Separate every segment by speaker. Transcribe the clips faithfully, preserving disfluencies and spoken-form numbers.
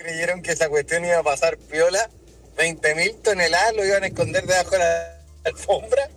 Speaker 1: creyeron que esa cuestión iba a pasar piola. veinte mil toneladas lo iban a esconder debajo de la alfombra.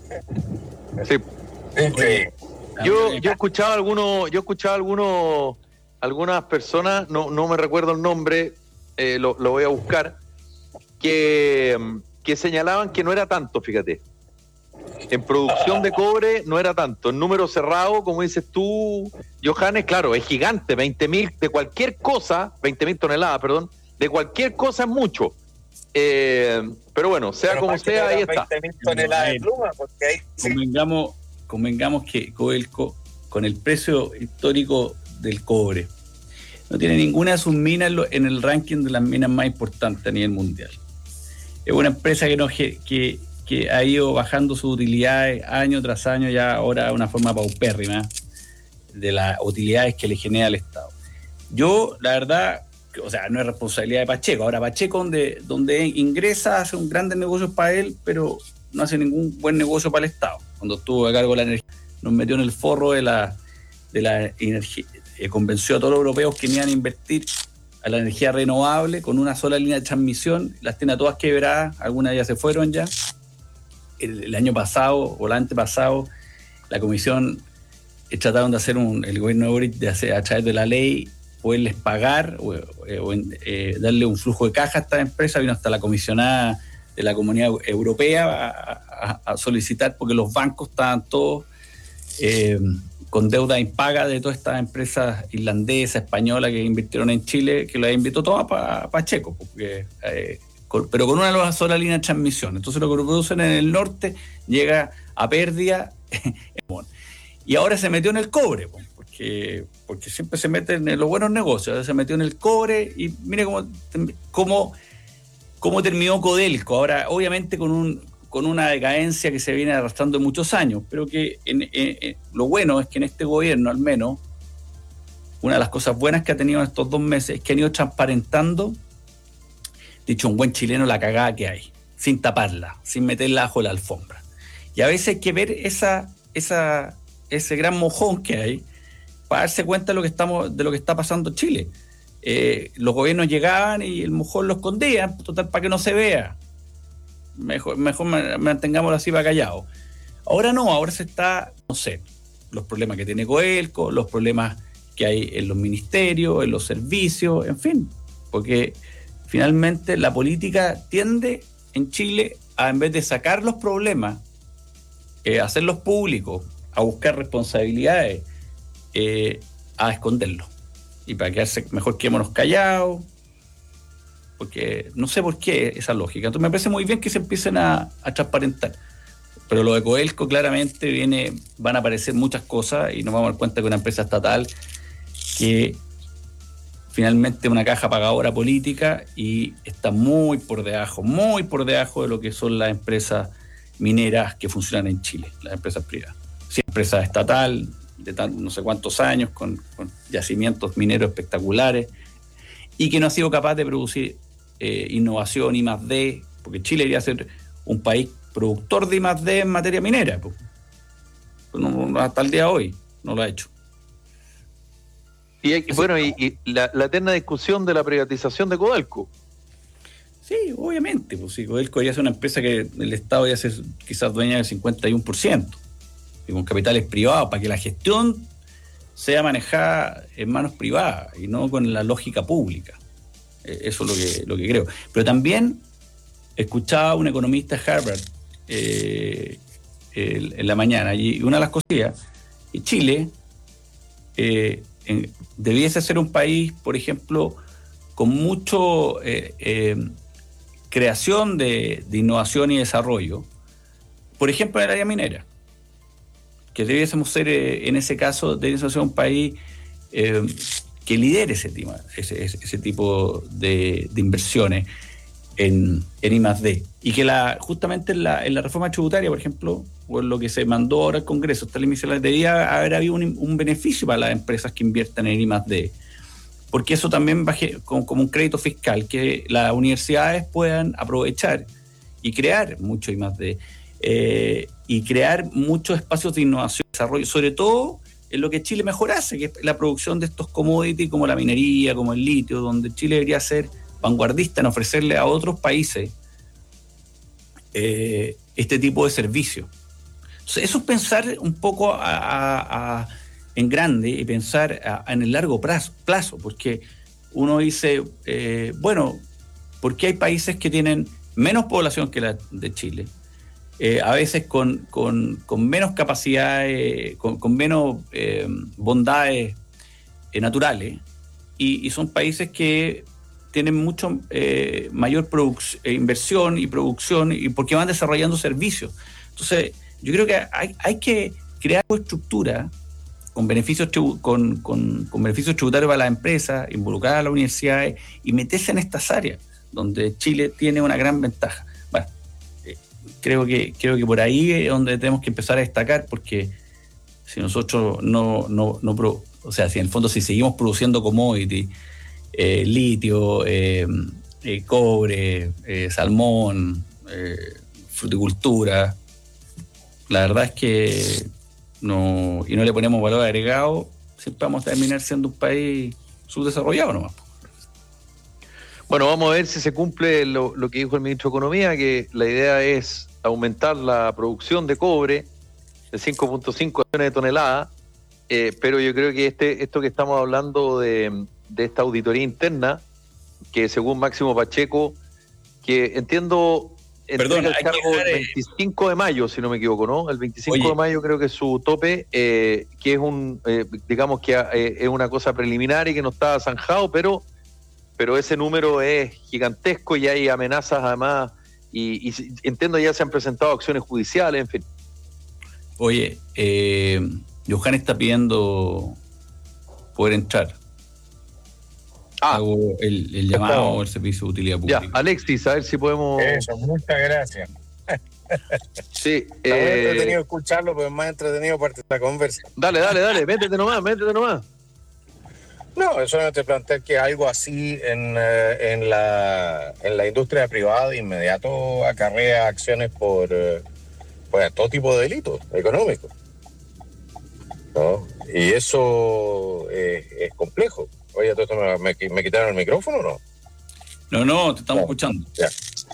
Speaker 2: Sí.
Speaker 1: Increíble.
Speaker 2: Yo, yo he escuchado algunos, yo he escuchado algunos, algunas personas, no, no me recuerdo el nombre, eh, lo, lo voy a buscar, que, que señalaban que no era tanto, fíjate. En producción de cobre no era tanto. En número cerrado, como dices tú, Johannes, claro, es gigante. veinte mil de cualquier cosa, veinte mil toneladas, perdón, de cualquier cosa es mucho. Eh, pero bueno, sea pero como sea, ahí está.
Speaker 1: veinte mil toneladas de pluma, porque ahí sí.
Speaker 3: Convengamos, convengamos que Codelco, con el precio histórico del cobre, no tiene ninguna de sus minas en el ranking de las minas más importantes a nivel mundial. Es una empresa que no que, que ha ido bajando sus utilidades año tras año, ya ahora de una forma paupérrima de las utilidades que le genera al Estado. Yo, la verdad, o sea, no es responsabilidad de Pacheco. Ahora, Pacheco, donde, donde ingresa, hace un grandes negocios para él, pero no hace ningún buen negocio para el Estado. Cuando estuvo a cargo de la energía, nos metió en el forro de la, de la energía, eh, convenció a todos los europeos que iban a invertir a la energía renovable con una sola línea de transmisión, las tiene todas quebradas, algunas ya se fueron ya. El, el año pasado o el antepasado, la comisión eh, trataron de hacer un, el gobierno de Boric de hacer a través de la ley, poderles pagar o, o eh, darle un flujo de caja a esta empresa. Vino hasta la comisionada de la Comunidad Europea a, a, a solicitar, porque los bancos estaban todos eh, con deuda impaga de todas estas empresas irlandesas, españolas que invirtieron en Chile, que las invitó todas para Pacheco, porque, eh, con, pero con una sola línea de transmisión. Entonces lo que producen en el norte llega a pérdida. Y ahora se metió en el cobre, porque, porque siempre se mete en los buenos negocios. Ahora se metió en el cobre y mire cómo, cómo, cómo terminó Codelco. Ahora, obviamente con un... con una decadencia que se viene arrastrando de muchos años, pero que en, en, en, lo bueno es que en este gobierno, al menos, una de las cosas buenas que ha tenido en estos dos meses es que han ido transparentando, dicho un buen chileno, la cagada que hay, sin taparla, sin meterla bajo la alfombra. Y a veces hay que ver esa, esa, ese gran mojón que hay para darse cuenta de lo que, estamos, de lo que está pasando en Chile. Eh, los gobiernos llegaban y el mojón lo escondían, total, para que no se vea. Mejor, mejor mantengámoslo así para callado. Ahora no, ahora se está, no sé, los problemas que tiene Codelco, los problemas que hay en los ministerios, en los servicios, en fin, porque finalmente la política tiende en Chile a, en vez de sacar los problemas, eh, hacerlos públicos, a buscar responsabilidades, eh, a esconderlos. Y para quedarse, mejor quedémonos callados, porque no sé por qué esa lógica. Entonces me parece muy bien que se empiecen a, a transparentar. Pero lo de Codelco claramente viene, van a aparecer muchas cosas y nos vamos a dar cuenta que una empresa estatal que finalmente es una caja pagadora política y está muy por debajo, muy por debajo de lo que son las empresas mineras que funcionan en Chile, las empresas privadas. Sí, empresa estatal de tan, no sé cuántos años, con, con yacimientos mineros espectaculares y que no ha sido capaz de producir Eh, innovación, I más D, porque Chile debería ser un país productor de I más D en materia minera, pues. No, no, hasta el día de hoy no lo ha hecho.
Speaker 2: Y hay, bueno, y, y la, la eterna discusión de la privatización de Codelco.
Speaker 3: Sí, obviamente, pues sí, Codelco debería ser una empresa que el Estado debería ser quizás dueña del cincuenta y uno por ciento, y con capitales privados, para que la gestión sea manejada en manos privadas y no con la lógica pública. Eso es lo que, lo que creo. Pero también escuchaba a un economista de Harvard eh, el, en la mañana, y una de las cosas que Chile eh, en, debiese ser un país, por ejemplo, con mucho eh, eh, creación de, de innovación y desarrollo, por ejemplo en el área minera, que debiésemos ser eh, en ese caso, debiésemos ser un país eh, que lidere ese, tema, ese, ese tipo de, de inversiones en, en I más D. Y que la, justamente en la, en la reforma tributaria, por ejemplo, o en lo que se mandó ahora al Congreso, esta inicial, debía haber habido un, un beneficio para las empresas que inviertan en I más D. Porque eso también va como, como un crédito fiscal, que las universidades puedan aprovechar y crear mucho I más D. Eh, y crear muchos espacios de innovación y desarrollo, sobre todo en lo que Chile mejor hace, que es la producción de estos commodities como la minería, como el litio, donde Chile debería ser vanguardista en ofrecerle a otros países eh, este tipo de servicio. Entonces, eso es pensar un poco a, a, a, en grande y pensar a, a en el largo plazo, plazo porque uno dice, eh, bueno, ¿por qué hay países que tienen menos población que la de Chile? Eh, a veces con, con, con menos capacidades, con, con menos eh, bondades eh, naturales, y, y son países que tienen mucho eh, mayor eh, inversión y producción, y porque van desarrollando servicios. Entonces, yo creo que hay, hay que crear una estructura con beneficios, con, con, con beneficios tributarios para las empresas, involucrar a las universidades y meterse en estas áreas donde Chile tiene una gran ventaja. Bueno, eh, creo que, creo que por ahí es donde tenemos que empezar a destacar, porque si nosotros no, no, no pro, o sea, si en el fondo si seguimos produciendo commodity, eh, litio, eh, eh, cobre, eh, salmón, eh, fruticultura, la verdad es que no, y no le ponemos valor agregado, siempre vamos a terminar siendo un país subdesarrollado nomás.
Speaker 2: Bueno, vamos a ver si se cumple lo, lo que dijo el ministro de Economía, que la idea es aumentar la producción de cobre de cinco punto cinco millones de toneladas, eh, pero yo creo que este esto que estamos hablando de, de esta auditoría interna, que según Máximo Pacheco, que entiendo...
Speaker 3: Perdón,
Speaker 2: el cargo el veinticinco de mayo, si no me equivoco, ¿no? El veinticinco Oye. de mayo creo que es su tope, eh, que es un, eh, digamos que eh, es una cosa preliminar y que no está zanjado, pero, pero ese número es gigantesco y hay amenazas además, y, y entiendo ya se han presentado acciones judiciales, en fin.
Speaker 3: Oye, eh, Johan está pidiendo poder entrar. Ah, hago el, el llamado al servicio de utilidad pública.
Speaker 2: Ya, Alexis, a ver si podemos...
Speaker 1: Eso, muchas gracias.
Speaker 2: Sí.
Speaker 1: Está eh... muy entretenido escucharlo, pero es más entretenido parte de la conversa.
Speaker 2: Dale, dale, dale, métete nomás, métete nomás.
Speaker 1: No, eso no te plantear que algo así en, eh, en, la, en la industria privada de inmediato acarrea acciones por, eh, por todo tipo de delitos económicos, ¿no? Y eso eh, es complejo. Oye, ¿me, ¿me quitaron el micrófono o no?
Speaker 3: No, no, te estamos no, escuchando.
Speaker 1: Ya.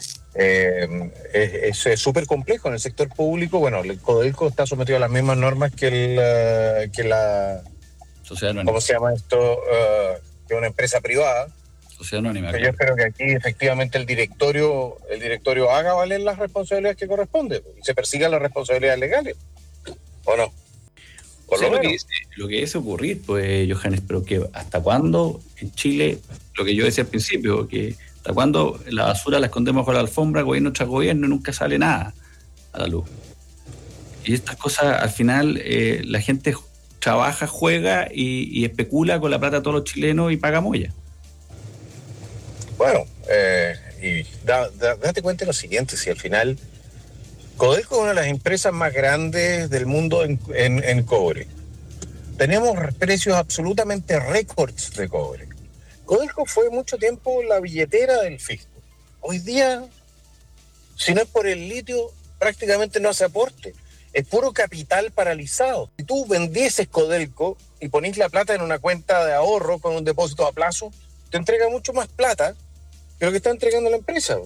Speaker 1: Eh, es súper es complejo en el sector público. Bueno, el Codelco está sometido a las mismas normas que, el, que la...
Speaker 3: Sociedad Anónima.
Speaker 1: ¿Cómo se llama esto? Uh, que una empresa privada.
Speaker 3: Sociedad Anónima.
Speaker 1: Pero yo espero que aquí efectivamente el directorio, el directorio haga valer las responsabilidades que corresponden y se persigan las responsabilidades legales. ¿O no?
Speaker 3: O sea, lo, que dice, lo que dice ocurrir, pues, Johannes, pero que hasta cuándo en Chile, lo que yo decía al principio, que hasta cuándo la basura la escondemos bajo la alfombra, gobierno tras gobierno, y nunca sale nada a la luz. Y estas cosas, al final, eh, la gente trabaja, juega y, y especula con la plata de todos los chilenos y paga molla.
Speaker 1: Bueno, eh, y da, da, date cuenta de lo siguiente, si al final... Codelco es una de las empresas más grandes del mundo en, en, en cobre. Tenemos precios absolutamente récords de cobre. Codelco fue mucho tiempo la billetera del fisco. Hoy día, si no es por el litio, prácticamente no hace aporte. Es puro capital paralizado. Si tú vendieses Codelco y ponís la plata en una cuenta de ahorro con un depósito a plazo, te entrega mucho más plata que lo que está entregando la empresa.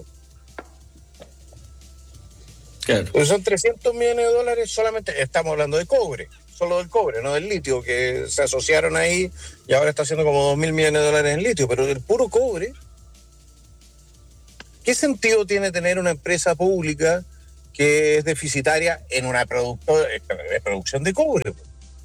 Speaker 3: Claro.
Speaker 1: Pues son trescientos millones de dólares solamente, estamos hablando de cobre, solo del cobre, no del litio, que se asociaron ahí y ahora está haciendo como dos mil millones de dólares en litio, pero del puro cobre, ¿qué sentido tiene tener una empresa pública que es deficitaria en una producto, de producción de cobre?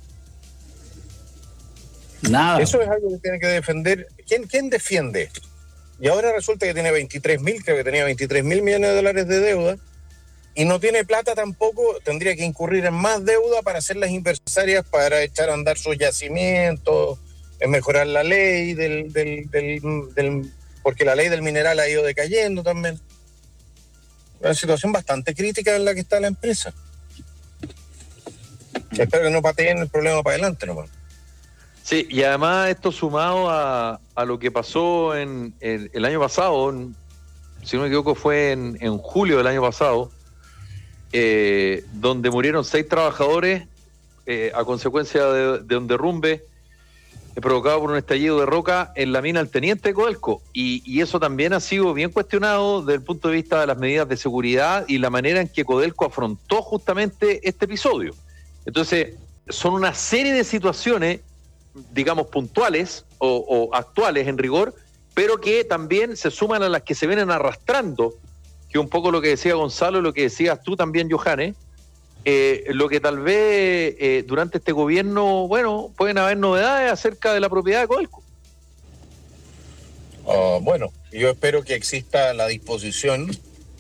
Speaker 3: Nada.
Speaker 1: Eso es algo que tiene que defender. ¿Quién, quién defiende esto? Y ahora resulta que tiene veintitrés mil, creo que tenía veintitrés mil millones de dólares de deuda, y no tiene plata tampoco, tendría que incurrir en más deuda para hacer las inversarias, para echar a andar sus yacimientos, en mejorar la ley del, del, del, del, porque la ley del mineral ha ido decayendo también. Una situación bastante crítica en la que está la empresa. Espero que no pateen el problema para adelante nomás.
Speaker 2: Sí, y además esto sumado a, a lo que pasó en, en el año pasado, en, si no me equivoco fue en, en julio del año pasado, Eh, donde murieron seis trabajadores eh, a consecuencia de, de un derrumbe provocado por un estallido de roca en la mina El Teniente de Codelco. Y, y eso también ha sido bien cuestionado desde el punto de vista de las medidas de seguridad y la manera en que Codelco afrontó justamente este episodio. Entonces, son una serie de situaciones, digamos, puntuales o, o actuales en rigor, pero que también se suman a las que se vienen arrastrando, que un poco lo que decía Gonzalo, lo que decías tú también, Johannes, Eh, lo que tal vez eh, durante este gobierno, bueno, pueden haber novedades acerca de la propiedad de Codelco.
Speaker 1: Uh, bueno, yo espero que exista la disposición,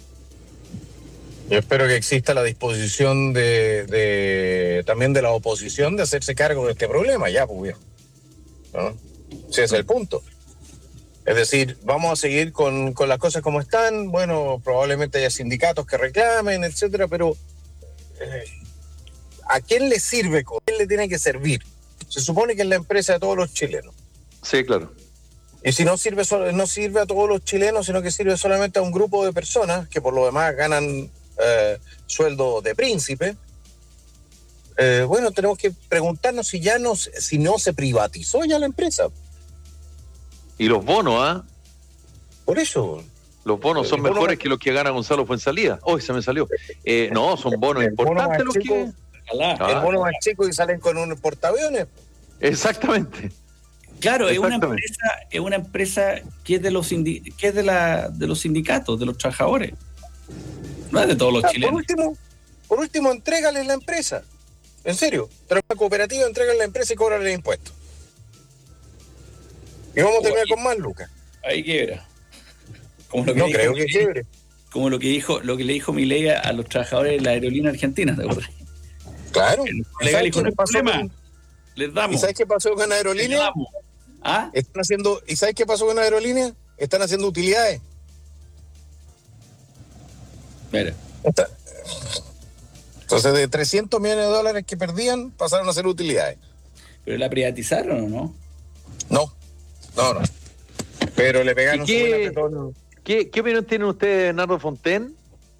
Speaker 1: yo espero que exista la disposición de, de también de la oposición de hacerse cargo de este problema, ya, pues, ¿no? Ese es el punto. Es decir, vamos a seguir con, con las cosas como están, bueno, probablemente haya sindicatos que reclamen, etcétera, pero ¿a quién le sirve? ¿A quién le tiene que servir? Se supone que es la empresa de todos los chilenos.
Speaker 2: Sí, claro.
Speaker 1: Y si no sirve, no sirve a todos los chilenos, sino que sirve solamente a un grupo de personas que por lo demás ganan eh, sueldo de príncipe, eh, bueno, tenemos que preguntarnos si ya no, si no se privatizó ya la empresa.
Speaker 2: Y los bonos, ¿ah? ¿eh?
Speaker 1: Por eso...
Speaker 2: Los bonos son mejores bono... que los que gana Gonzalo Fuenzalía. Hoy se me salió. Eh, no, son bonos el importantes bono los chico, que...
Speaker 1: Ah, el bono más chico y salen con un portaaviones.
Speaker 2: Exactamente.
Speaker 3: Claro, Exactamente. es una empresa, es una empresa que es de los indi... que es de la de los sindicatos, de los trabajadores. No es de todos los ah, chilenos.
Speaker 1: Por último, por último, entrégale la empresa. En serio, trae una cooperativa, entrégale la empresa y cóbrale impuestos. Y vamos a terminar oh, con más lucas.
Speaker 3: Ahí quiebra. Como lo que
Speaker 1: no
Speaker 3: dijo,
Speaker 1: creo que quiebre.
Speaker 3: Como lo que dijo, lo que le dijo Milei a los trabajadores de la aerolínea argentina, ¿te acuerdas?
Speaker 1: Claro.
Speaker 3: Legal dijo, no hay problema. Con... Les damos.
Speaker 1: ¿Y sabes qué pasó con la aerolínea?
Speaker 3: ¿Ah?
Speaker 1: Están haciendo, ¿y sabes qué pasó con la aerolínea? Están haciendo utilidades.
Speaker 3: Mira.
Speaker 1: Está. Entonces, de trescientos millones de dólares que perdían, pasaron a hacer utilidades.
Speaker 3: ¿Pero la privatizaron o no?
Speaker 1: No, no, no. Pero le pegaron
Speaker 2: su buen apretón. ¿Qué, ¿Qué opinión tienen ustedes de Nardo Fontaine?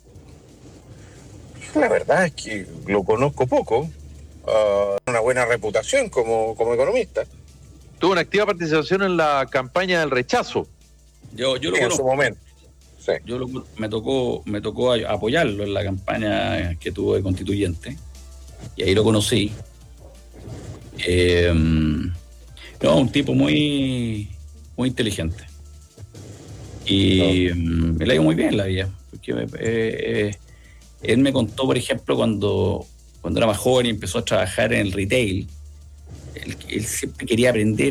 Speaker 1: La verdad es que lo conozco poco. Uh, una buena reputación como, como economista.
Speaker 2: Tuvo una activa participación en la campaña del rechazo.
Speaker 3: Yo, yo lo
Speaker 1: sí,
Speaker 3: conozco.
Speaker 1: En su momento. Sí.
Speaker 3: Yo lo, me tocó me tocó apoyarlo en la campaña que tuvo de constituyente. Y ahí lo conocí. Eh, no, un tipo muy, muy inteligente. Y no. me la dio muy bien la vida. Porque eh, eh, él me contó, por ejemplo, cuando, cuando era más joven y empezó a trabajar en el retail, él, él siempre quería aprender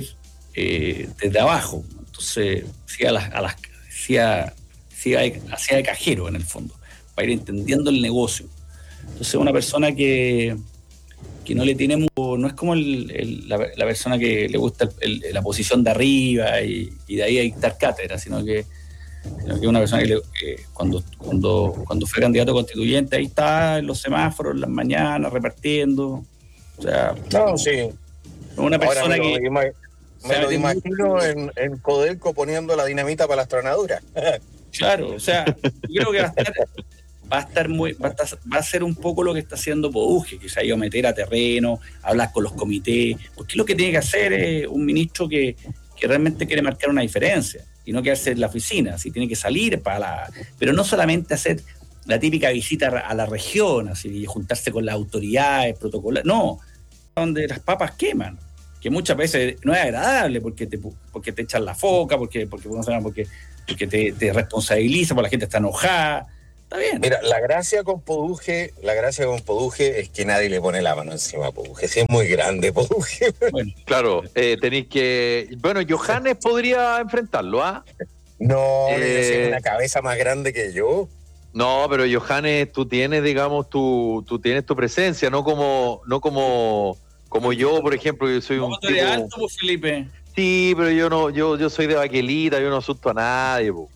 Speaker 3: eh, desde abajo. Entonces, hacía las, a las, hacía, hacía, hacía de cajero en el fondo, para ir entendiendo el negocio. Entonces, una persona que, que no le tiene mucho, no es como el, el, la, la persona que le gusta el, el, la posición de arriba y, y de ahí a dictar cátedra, sino que sino que una persona que, le, que cuando, cuando, cuando fue candidato constituyente, ahí está en los semáforos, en las mañanas, repartiendo. O sea,
Speaker 1: no, sí.
Speaker 3: Una persona
Speaker 1: me
Speaker 3: que...
Speaker 1: Lo, me, me lo imagino en, en Codelco poniendo la dinamita para las tronaduras.
Speaker 3: Claro, o sea, yo creo que va a estar, va a estar muy, va a, estar, va a ser un poco lo que está haciendo Poduje, que se ha ido a meter a terreno, a hablar con los comités, porque lo que tiene que hacer es un ministro que, que realmente quiere marcar una diferencia. Y no quedarse en la oficina, así tiene que salir para la... Pero no solamente hacer la típica visita a la región, así juntarse con las autoridades, protocolar, no, donde las papas queman, que muchas veces no es agradable porque te, porque te echan la foca, porque, porque, porque, porque te, te responsabiliza, porque la gente está enojada. Está bien.
Speaker 1: Mira, la gracia con Poduje, la gracia con Poduje es que nadie le pone la mano encima a Poduje. Si es muy grande Poduje.
Speaker 2: Bueno, claro, eh, tenéis que... Bueno, Johannes podría enfrentarlo, ¿ah? ¿eh?
Speaker 1: No, eh, tiene una cabeza más grande que yo.
Speaker 2: No, pero Johannes, tú tienes, digamos, tu, tú tienes tu presencia, no como, no como, como yo, por ejemplo, yo soy un
Speaker 3: tipo... de alto, pues, Felipe.
Speaker 2: Sí, pero yo no, yo, yo soy de baquelita, yo no asusto a nadie, pues.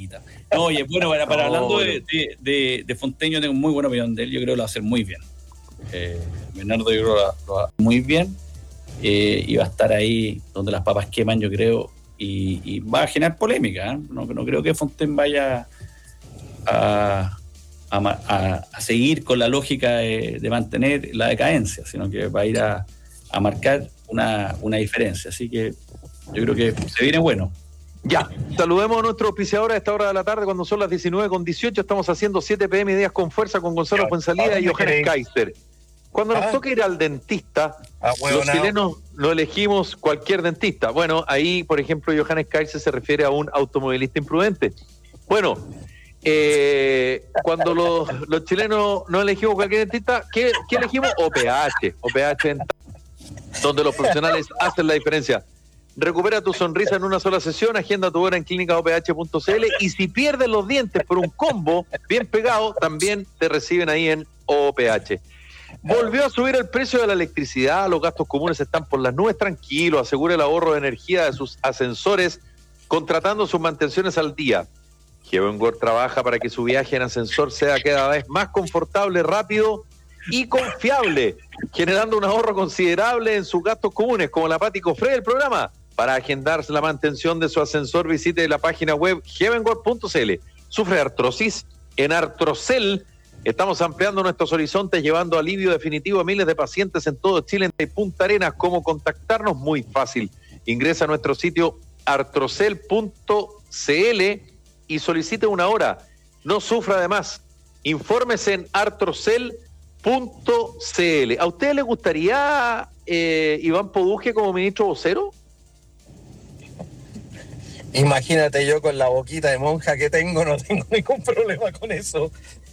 Speaker 3: No, oye, bueno, para, para no, hablando de, de, de, de Fontaine, yo tengo muy buena opinión de él, yo creo que lo va a hacer muy bien. Eh, Bernardo, yo creo que lo va a hacer muy bien, eh, y va a estar ahí donde las papas queman, yo creo, y, y va a generar polémica, ¿eh? No, no creo que Fontaine vaya a, a, a, a seguir con la lógica de, de mantener la decadencia, sino que va a ir a, a marcar una, una diferencia. Así que yo creo que se viene bueno.
Speaker 2: Ya, saludemos a nuestro auspiciador a esta hora de la tarde, cuando son las diecinueve con dieciocho. Estamos haciendo siete pe eme Días con Fuerza con Gonzalo Fuenzalida y Johannes Kaiser. Cuando nos ¿Ah? toca ir al dentista, ah, bueno, los no. chilenos no elegimos cualquier dentista. Bueno, ahí, por ejemplo, Johannes Kaiser se refiere a un automovilista imprudente. Bueno, eh, cuando los, los chilenos no elegimos cualquier dentista, ¿qué, qué elegimos? O pe hache, O pe hache dental, donde los profesionales hacen la diferencia. Recupera tu sonrisa en una sola sesión, agenda tu hora en clínica o pe hache punto ce ele y si pierdes los dientes por un combo bien pegado, también te reciben ahí en O P H. Volvió a subir el precio de la electricidad, los gastos comunes están por las nubes, tranquilo, asegura el ahorro de energía de sus ascensores, contratando sus mantenciones al día. Heavenworld trabaja para que su viaje en ascensor sea cada vez más confortable, rápido y confiable, generando un ahorro considerable en sus gastos comunes, como la Pati Cofré del programa. Para agendarse la mantención de su ascensor, visite la página web heavenworld punto ce ele. ¿Sufre de artrosis? En Artrocel estamos ampliando nuestros horizontes, llevando alivio definitivo a miles de pacientes en todo Chile y Punta Arenas. ¿Cómo contactarnos? Muy fácil. Ingresa a nuestro sitio artrocel punto ce ele y solicite una hora. No sufra de más. Infórmese en artrocel punto ce ele. ¿A usted le gustaría eh, Iván Poduje como ministro vocero?
Speaker 1: Imagínate, yo con la boquita de monja que tengo, no tengo ningún problema con eso.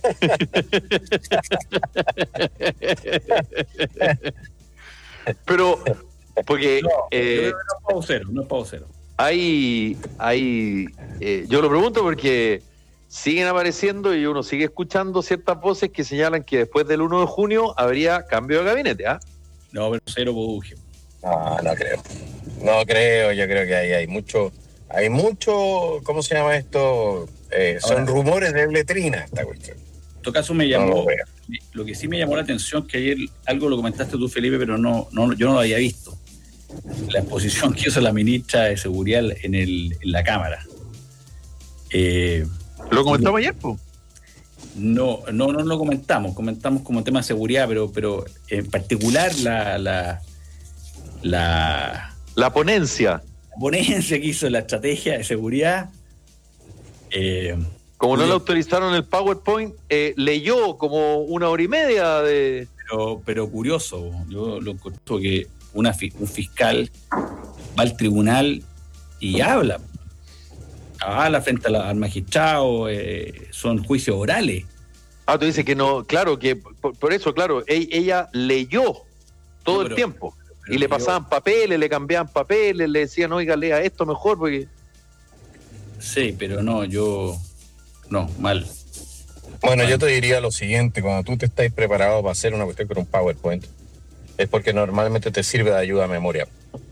Speaker 2: Pero, porque...
Speaker 3: No,
Speaker 2: eh,
Speaker 3: no es para vocero, no es para vocero.
Speaker 2: Hay, hay eh, yo lo pregunto porque siguen apareciendo y uno sigue escuchando ciertas voces que señalan que después del uno de junio habría cambio de gabinete, ¿ah? ¿eh?
Speaker 3: No, pero cero Poduje.
Speaker 1: No, no creo. No creo, yo creo que ahí hay mucho... Hay mucho, ¿cómo se llama esto? Eh, son Ahora, rumores de letrina esta cuestión.
Speaker 3: En todo caso me llamó, no lo, lo que sí me llamó la atención, que ayer algo lo comentaste tú, Felipe, pero no, no yo no lo había visto. La exposición que hizo la ministra de Seguridad en, el, en la Cámara. Eh,
Speaker 2: ¿Lo comentamos ayer, pues?
Speaker 3: No, no, no lo comentamos, comentamos como tema de seguridad, pero, pero en particular la... La, la,
Speaker 2: la ponencia.
Speaker 3: ponencia que hizo la estrategia de seguridad. Eh,
Speaker 2: como no le autorizaron el PowerPoint, eh, leyó como una hora y media de...
Speaker 3: Pero, pero curioso, yo lo encuentro que una, un fiscal va al tribunal y habla. Habla frente a la, al magistrado, eh, son juicios orales.
Speaker 2: Ah, tú dices que no, claro, que por, por eso, claro, ella, ella leyó todo no, pero, el tiempo. Pero y le pasaban yo, papeles, le cambiaban papeles, le decían, oiga, lea esto mejor, porque...
Speaker 3: Sí, pero no, yo... No, mal.
Speaker 1: Bueno,
Speaker 3: mal.
Speaker 1: Yo te diría lo siguiente, cuando tú te estás preparado para hacer una cuestión con un PowerPoint, es porque normalmente te sirve de ayuda a memoria.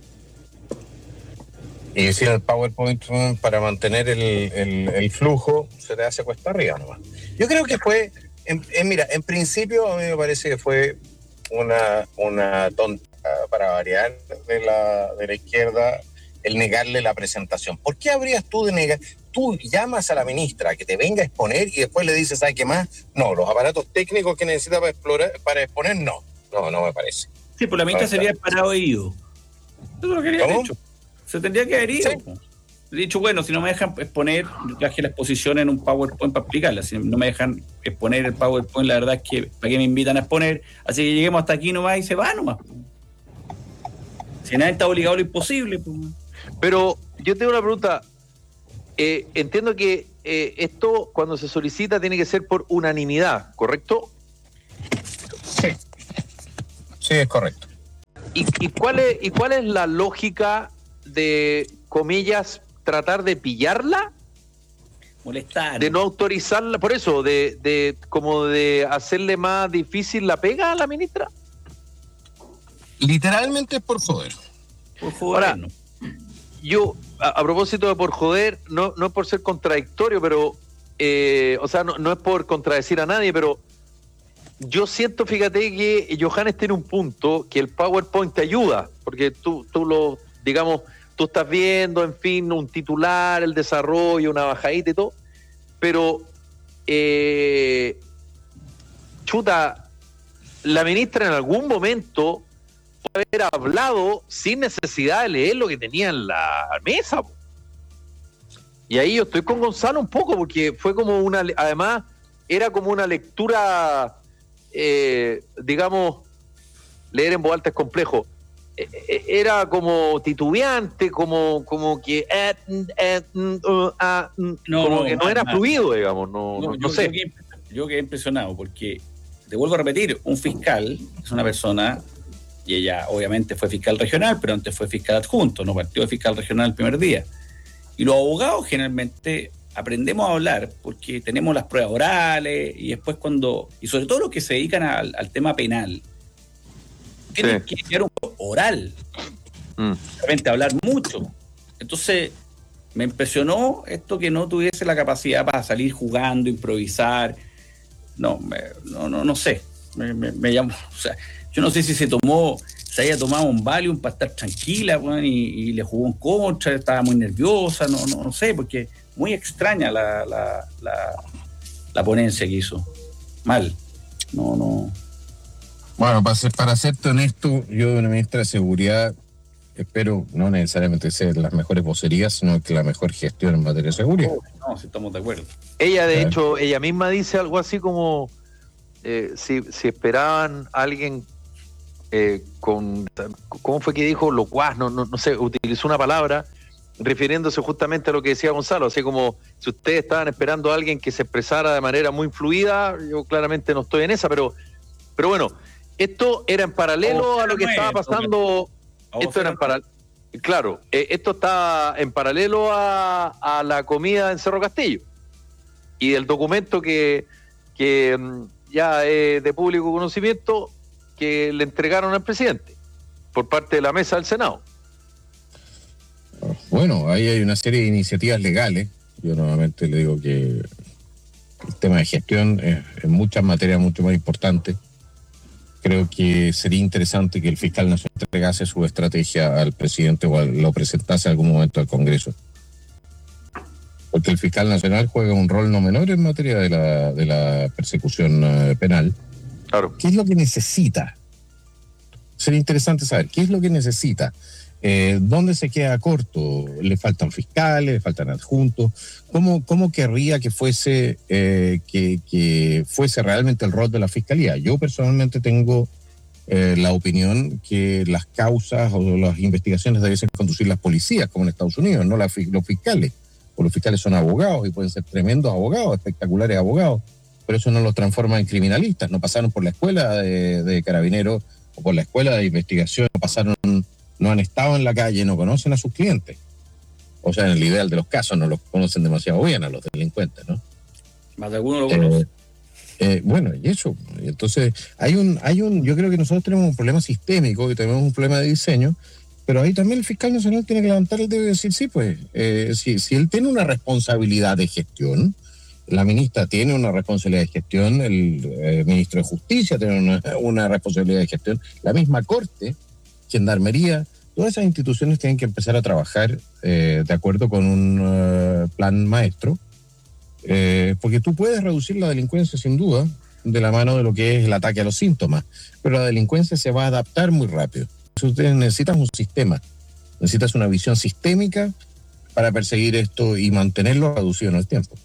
Speaker 1: Y sin el PowerPoint para mantener el, el, el flujo, se te hace cuesta arriba nomás. Yo creo que fue, en, en, mira, en principio a mí me parece que fue una, una tonta para variar de la, de la izquierda el negarle la presentación. ¿Por qué habrías tú de negar? Tú llamas a la ministra a que te venga a exponer y después le dices, ¿sabes qué más? No, los aparatos técnicos que necesita para, explorar, para exponer, no. No, no me parece.
Speaker 3: Sí, pues la ministra sería el parado e ido. Eso lo quería haber hecho. Se tendría que haber ido. Sí. He dicho, bueno, si no me dejan exponer, yo traje la exposición en un PowerPoint para explicarla. Si no me dejan exponer el PowerPoint, la verdad es que ¿para qué me invitan a exponer? Así que lleguemos hasta aquí nomás y se va nomás. Si nadie está obligado a lo imposible. Pues.
Speaker 2: Pero yo tengo una pregunta. Eh, entiendo que eh, esto, cuando se solicita, tiene que ser por unanimidad, ¿correcto?
Speaker 1: Sí. Sí, es correcto.
Speaker 2: ¿Y, y, cuál es, ¿Y cuál es la lógica de, comillas, tratar de pillarla?
Speaker 3: Molestar.
Speaker 2: De no autorizarla, por eso, de, de como de hacerle más difícil la pega a la ministra.
Speaker 1: Literalmente es por joder.
Speaker 3: Por joder.
Speaker 2: Ahora, yo, a, a propósito de por joder, no, no es por ser contradictorio, pero, eh, o sea, no, no es por contradecir a nadie, pero yo siento, fíjate, que Johannes tiene un punto, que el PowerPoint te ayuda, porque tú, tú lo, digamos, tú estás viendo, en fin, un titular, el desarrollo, una bajadita y todo, pero eh, chuta, la ministra en algún momento puede haber hablado sin necesidad de leer lo que tenía en la mesa. Y ahí yo estoy con Gonzalo un poco, porque fue como una, además, era como una lectura, eh, digamos, leer en voz alta es complejo. Era como titubeante, como como que eh, eh, uh, ah, no, como no, que no era fluido, digamos, no, no, no, no
Speaker 3: yo,
Speaker 2: sé.
Speaker 3: Yo quedé, yo quedé impresionado porque, te vuelvo a repetir, un fiscal es una persona, y ella obviamente fue fiscal regional, pero antes fue fiscal adjunto, no partió de fiscal regional el primer día. Y los abogados generalmente aprendemos a hablar porque tenemos las pruebas orales y después cuando, y sobre todo los que se dedican al, al tema penal, tienen sí. que llegar un oral, mm. realmente hablar mucho. Entonces, me impresionó esto que no tuviese la capacidad para salir jugando, improvisar. No, me, no, no, no sé. Me, me, me llamó, o sea, yo no sé si se tomó, se haya tomado un Valium para estar tranquila, bueno, y, y le jugó en contra, estaba muy nerviosa, no, no, no sé, porque muy extraña la, la, la, la ponencia que hizo. Mal. No, no.
Speaker 1: Bueno, para, ser, para serte honesto, yo de una ministra de Seguridad espero no necesariamente ser las mejores vocerías, sino que la mejor gestión en materia de seguridad.
Speaker 3: No, no si estamos de acuerdo.
Speaker 2: Ella, de hecho, ella misma dice algo así como eh, si, si esperaban a alguien eh, con, ¿cómo fue que dijo? Locuaz, no, no, no sé, utilizó una palabra refiriéndose justamente a lo que decía Gonzalo, así como si ustedes estaban esperando a alguien que se expresara de manera muy fluida, yo claramente no estoy en esa, pero, pero bueno, esto era en paralelo a lo que estaba pasando, esto era en paralelo, claro, eh, esto está en paralelo a, a la comida en Cerro Castillo y del documento que, que ya es de público conocimiento que le entregaron al presidente por parte de la mesa del Senado.
Speaker 1: Bueno, ahí hay una serie de iniciativas legales. Yo nuevamente le digo que el tema de gestión es en muchas materias mucho más importante. Creo que sería interesante que el fiscal nacional entregase su estrategia al presidente o lo presentase en algún momento al Congreso. Porque el fiscal nacional juega un rol no menor en materia de la, de la persecución uh, penal.
Speaker 2: Claro.
Speaker 1: ¿Qué es lo que necesita? Sería interesante saber qué es lo que necesita. Eh, ¿Dónde se queda corto? ¿Le faltan fiscales? ¿Le faltan adjuntos? ¿Cómo, cómo querría que fuese, eh, que, que fuese realmente el rol de la fiscalía? Yo personalmente tengo eh, la opinión que las causas o las investigaciones debiesen conducir las policías, como en Estados Unidos, no la, los fiscales. O los fiscales son abogados y pueden ser tremendos abogados, espectaculares abogados, pero eso no los transforma en criminalistas. No pasaron por la escuela de, de carabineros o por la escuela de investigación, no pasaron... no han estado en la calle, no conocen a sus clientes. O sea, en el ideal de los casos no los conocen demasiado bien a los delincuentes, ¿no?
Speaker 3: Más de alguno lo conoce.
Speaker 1: Eh, eh, bueno, y eso. Entonces, hay un, hay un, yo creo que nosotros tenemos un problema sistémico y tenemos un problema de diseño, pero ahí también el fiscal nacional tiene que levantar el dedo y decir, sí, pues, eh, si, si él tiene una responsabilidad de gestión, la ministra tiene una responsabilidad de gestión, el eh, ministro de Justicia tiene una, una responsabilidad de gestión, la misma Corte, Gendarmería, todas esas instituciones tienen que empezar a trabajar eh, de acuerdo con un uh, plan maestro, eh, porque tú puedes reducir la delincuencia sin duda de la mano de lo que es el ataque a los síntomas, pero la delincuencia se va a adaptar muy rápido. Entonces ustedes necesitan un sistema, necesitas una visión sistémica para perseguir esto y mantenerlo reducido en el tiempo.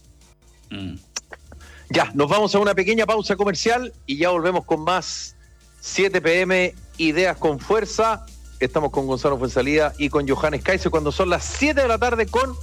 Speaker 2: Mm. Ya, nos vamos a una pequeña pausa comercial y ya volvemos con más siete pe eme Ideas con Fuerza. Estamos con Gonzalo Fuenzalida y con Johannes Kaiser cuando son las siete de la tarde con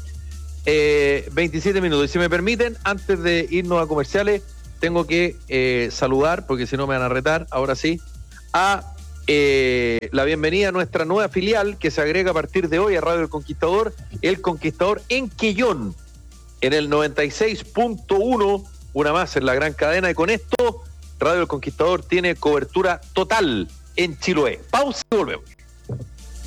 Speaker 2: eh, veintisiete minutos. Y si me permiten, antes de irnos a comerciales, tengo que eh, saludar, porque si no me van a retar, ahora sí, a eh, la bienvenida a nuestra nueva filial que se agrega a partir de hoy a Radio El Conquistador, El Conquistador en Quillón, en el noventa y seis punto uno, una más en la gran cadena, y con esto Radio El Conquistador tiene cobertura total en Chiloé. Pausa y volvemos.